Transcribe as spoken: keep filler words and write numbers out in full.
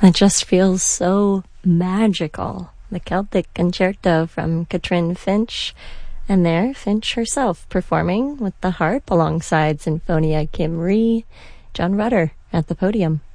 It just feels so magical. The Celtic Concerto from Katrin Finch, and there Finch herself performing with the harp alongside Sinfonia Kim Rhee, John Rutter at the podium.